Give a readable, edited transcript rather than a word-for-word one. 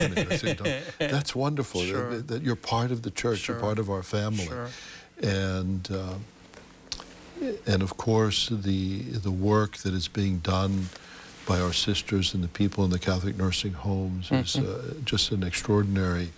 I think, that's wonderful Sure. that you're part of the church, you're Sure. part of our family. Sure. And, and of course, the work that is being done by our sisters and the people in the Catholic nursing homes is just an extraordinary